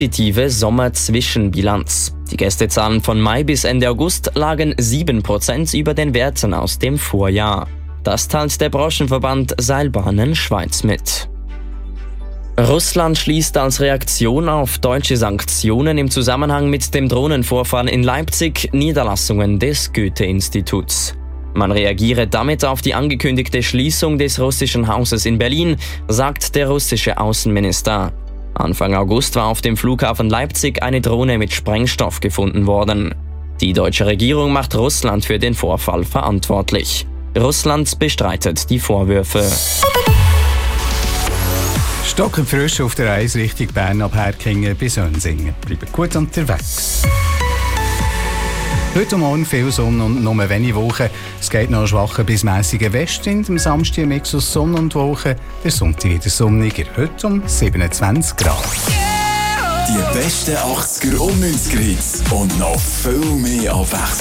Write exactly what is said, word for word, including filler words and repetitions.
Positive Sommer-Zwischenbilanz. Die Gästezahlen von Mai bis Ende August lagen sieben Prozent über den Werten aus dem Vorjahr. Das teilt der Branchenverband Seilbahnen Schweiz mit. Russland schließt als Reaktion auf deutsche Sanktionen im Zusammenhang mit dem Drohnenvorfall in Leipzig Niederlassungen des Goethe-Instituts. Man reagiere damit auf die angekündigte Schließung des russischen Hauses in Berlin, sagt der russische Außenminister. Anfang August war auf dem Flughafen Leipzig eine Drohne mit Sprengstoff gefunden worden. Die deutsche Regierung macht Russland für den Vorfall verantwortlich. Russland bestreitet die Vorwürfe. Stockend frisch auf der Reise Richtung Bern ab Herkingen bis Önsingen. Bleibt gut unterwegs. Heute Morgen viel Sonne und nur wenige Wolken. Es geht noch schwacher bis mäßiger Westwind. Am Samstag Mix aus Sonne und Wolken. Der Sonntag wieder sonniger. Heute um siebenundzwanzig Grad. Die besten achtziger und neunziger Hits und noch viel mehr Abwechslung.